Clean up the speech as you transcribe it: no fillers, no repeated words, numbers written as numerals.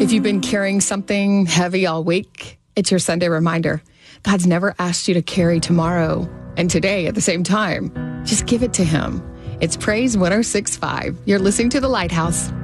If you've been carrying something heavy all week, it's your Sunday reminder. God's never asked you to carry tomorrow and today at the same time. Just give it to him. It's Praise 106.5. You're listening to The Lighthouse.